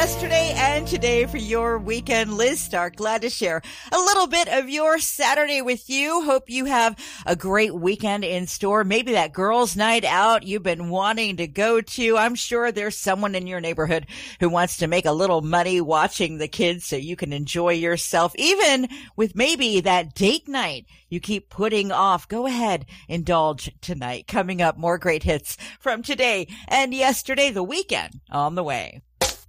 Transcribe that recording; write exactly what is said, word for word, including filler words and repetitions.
yesterday and today for your weekend. Liz Stark, glad to share a little bit of your Saturday with you. Hope you have a great weekend in store. Maybe that girls' night out you've been wanting to go to. I'm sure there's someone in your neighborhood who wants to make a little money watching the kids so you can enjoy yourself, even with maybe that date night you keep putting off. Go ahead, indulge tonight. Coming up, more great hits from today and yesterday, the weekend on the way.